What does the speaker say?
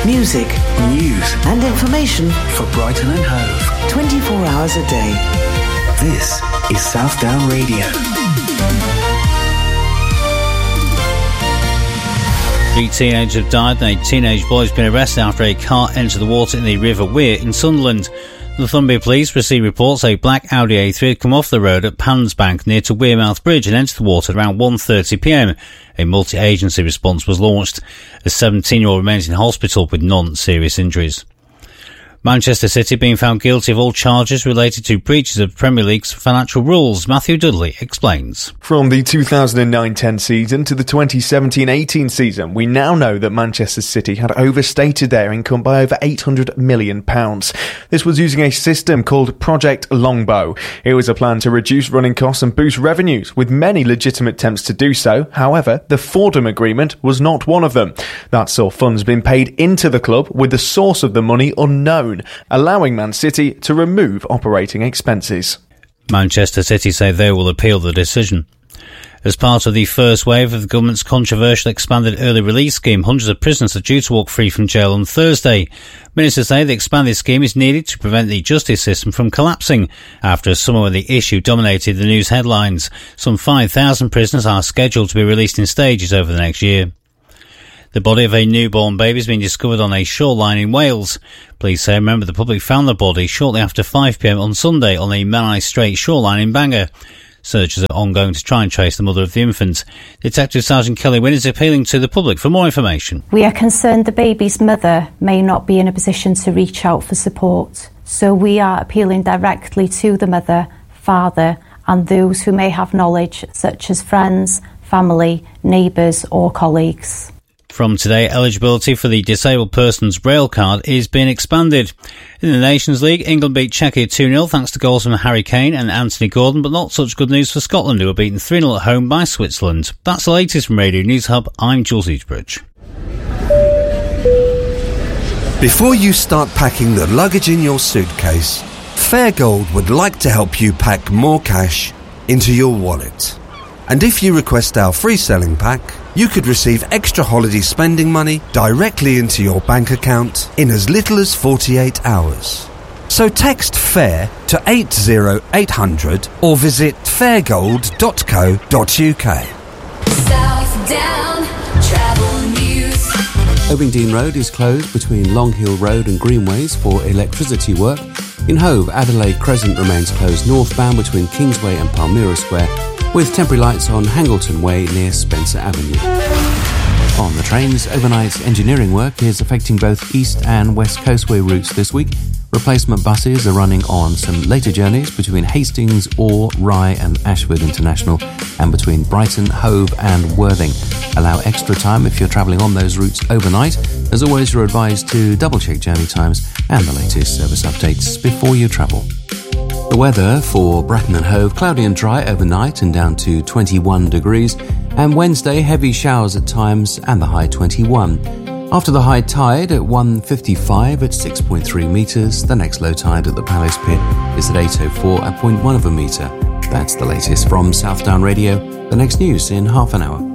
Music, news and information for Brighton and Hove. 24 hours a day. This is Southdown Radio. 3 teenagers have died and a teenage boy has been arrested after a car entered the water in the River Wear in Sunderland. The Northumbria Police received reports a black Audi A3 had come off the road at Pansbank near to Wearmouth Bridge and entered the water at around 1:30pm. A multi-agency response was launched. The 17-year-old remains in hospital with non-serious injuries. Manchester City being found guilty of all charges related to breaches of Premier League's financial rules. Matthew Dudley explains. From the 2009-10 season to the 2017-18 season, we now know that Manchester City had overstated their income by over £800 million. This was using a system called Project Longbow. It was a plan to reduce running costs and boost revenues, with many legitimate attempts to do so. However, the Fordham Agreement was not one of them. That saw funds being paid into the club with the source of the money unknown, allowing Man City to remove operating expenses. Manchester City say they will appeal the decision. As part of the first wave of the government's controversial expanded early release scheme, hundreds of prisoners are due to walk free from jail on Thursday. Ministers say the expanded scheme is needed to prevent the justice system from collapsing after a summer when the issue dominated the news headlines. Some 5,000 prisoners are scheduled to be released in stages over the next year. The body of a newborn baby has been discovered on a shoreline in Wales. Police say a member of the public found the body shortly after 5pm on Sunday on the Menai Strait shoreline in Bangor. Searches are ongoing to try and trace the mother of the infant. Detective Sergeant Kelly Wynne is appealing to the public for more information. We are concerned the baby's mother may not be in a position to reach out for support. So we are appealing directly to the mother, father and those who may have knowledge, such as friends, family, neighbours or colleagues. From today, eligibility for the disabled person's rail card is being expanded. In the Nations League, England beat Czechia 2-0 thanks to goals from Harry Kane and Anthony Gordon, but not such good news for Scotland, who were beaten 3-0 at home by Switzerland. That's the latest from Radio News Hub. I'm Jules Eastbridge. Before you start packing the luggage in your suitcase, Fairgold would like to help you pack more cash into your wallet. And if you request our free selling pack, you could receive extra holiday spending money directly into your bank account in as little as 48 hours. So text FAIR to 80800 or visit fairgold.co.uk. Southdown Travel News. Ovingdean Road is closed between Long Hill Road and Greenways for electricity work. In Hove, Adelaide Crescent remains closed northbound between Kingsway and Palmyra Square, with temporary lights on Hangleton Way near Spencer Avenue. On the trains, overnight engineering work is affecting both East and West Coastway routes this week. Replacement buses are running on some later journeys between Hastings, Orr, Rye and Ashford International, and between Brighton, Hove and Worthing. Allow extra time if you're travelling on those routes overnight. As always, you're advised to double-check journey times and the latest service updates before you travel. The weather for Bratton and Hove, cloudy and dry overnight and down to 21 degrees. And Wednesday, heavy showers at times and the high 21. After the high tide at 1:55 at 6.3 metres, the next low tide at the Palace Pit is at 8:04 at 0.1 of a metre. That's the latest from Southdown Radio. The next news in half an hour.